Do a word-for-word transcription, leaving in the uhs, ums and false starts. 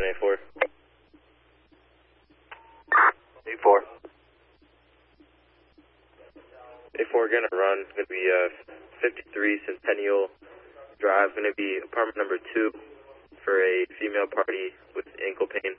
A four. A four. A four going to run. Going to be uh, fifty-three Centennial Drive. Going to be apartment number two for a female party with ankle pain.